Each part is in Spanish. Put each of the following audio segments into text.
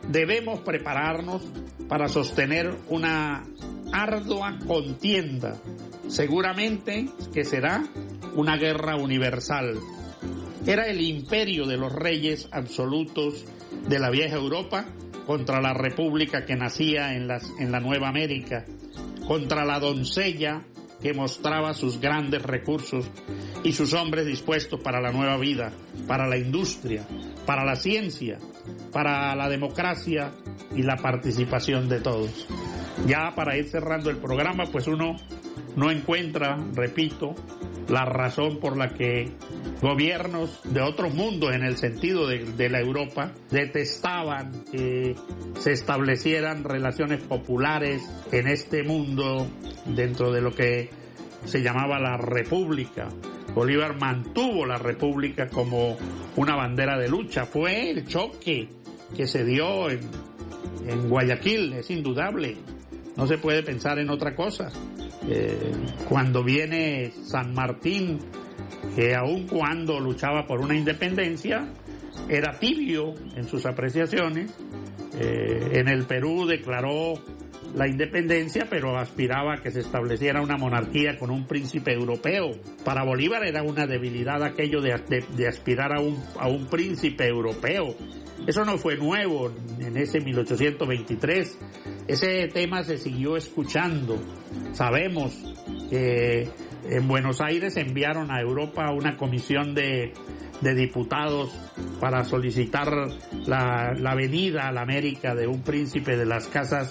debemos prepararnos para sostener una ardua contienda, seguramente que será una guerra universal. Era el imperio de los reyes absolutos de la vieja Europa contra la república que nacía en la Nueva América, contra la doncella que mostraba sus grandes recursos y sus hombres dispuestos para la nueva vida, para la industria, para la ciencia, para la democracia y la participación de todos. Ya para ir cerrando el programa, pues uno no encuentra, repito, la razón por la que gobiernos de otros mundos, en el sentido de la Europa, detestaban que se establecieran relaciones populares en este mundo dentro de lo que se llamaba la República. Bolívar mantuvo la República como una bandera de lucha. Fue el choque que se dio en Guayaquil, es indudable. No se puede pensar en otra cosa. Cuando viene San Martín, que aun cuando luchaba por una independencia, era tibio en sus apreciaciones. En el Perú declaró la independencia, pero aspiraba a que se estableciera una monarquía con un príncipe europeo. Para Bolívar era una debilidad aquello de aspirar a un príncipe europeo. Eso no fue nuevo en ese 1823. Ese tema se siguió escuchando. Sabemos que en Buenos Aires enviaron a Europa una comisión de diputados para solicitar la venida a la América de un príncipe de las casas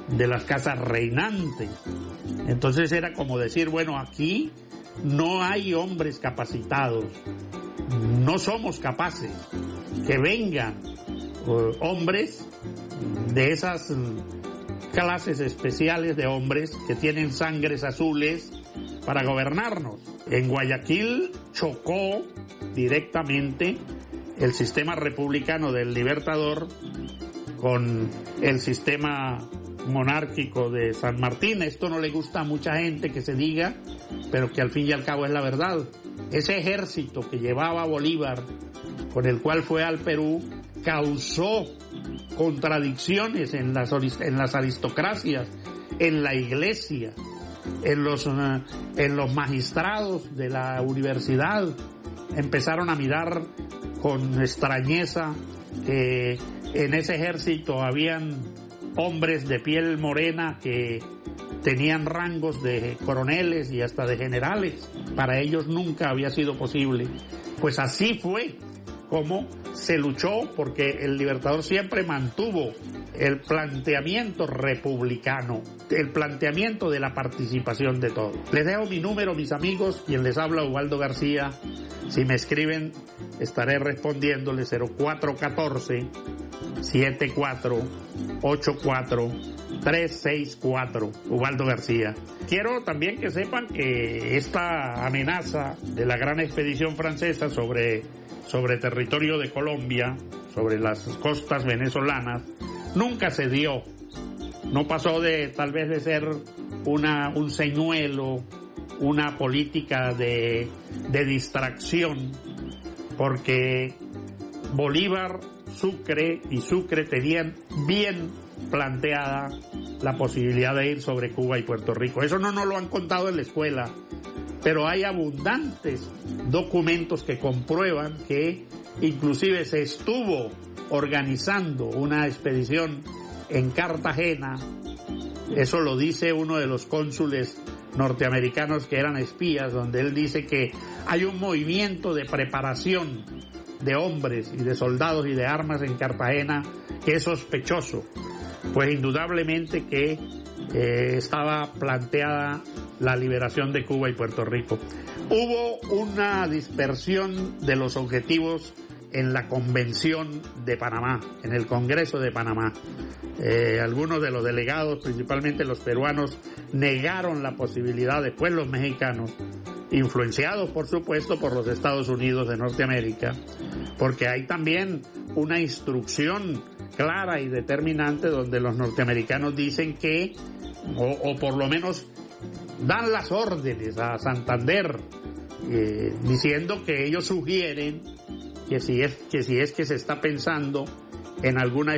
reinantes. Entonces era como decir, bueno, aquí no hay hombres capacitados, no somos capaces, que vengan hombres de esas clases especiales de hombres que tienen sangres azules para gobernarnos. En Guayaquil chocó directamente el sistema republicano del Libertador con el sistema monárquico de San Martín. Esto no le gusta a mucha gente que se diga, pero que al fin y al cabo es la verdad. Ese ejército que llevaba Bolívar, con el cual fue al Perú, causó contradicciones en las aristocracias, en la iglesia, en los magistrados de la universidad. Empezaron a mirar con extrañeza que en ese ejército habían hombres de piel morena que tenían rangos de coroneles y hasta de generales. Para ellos nunca había sido posible. Pues así fue como se luchó, porque el Libertador siempre mantuvo el planteamiento republicano, el planteamiento de la participación de todos. Les dejo mi número, mis amigos, quien les habla, Ubaldo García. Si me escriben, estaré respondiéndoles. 0414-7484-364, Ubaldo García. Quiero también que sepan que esta amenaza de la gran expedición francesa sobre territorio de Colombia, sobre las costas venezolanas, nunca se dio. No pasó tal vez de ser un señuelo, una política de distracción, porque Bolívar, Sucre y Sucre tenían bien planteada la posibilidad de ir sobre Cuba y Puerto Rico. Eso no nos lo han contado en la escuela, pero hay abundantes documentos que comprueban que inclusive se estuvo organizando una expedición en Cartagena. Eso lo dice uno de los cónsules norteamericanos que eran espías, donde él dice que hay un movimiento de preparación de hombres y de soldados y de armas en Cartagena que es sospechoso. Pues indudablemente que estaba planteada la liberación de Cuba y Puerto Rico. Hubo una dispersión de los objetivos en la Convención de Panamá, en el Congreso de Panamá. Algunos de los delegados, principalmente los peruanos, negaron la posibilidad, después los mexicanos, influenciados por supuesto por los Estados Unidos de Norteamérica, porque hay también una instrucción clara y determinante donde los norteamericanos dicen que, o por lo menos dan las órdenes a Santander, diciendo que ellos sugieren que si es que se está pensando en alguna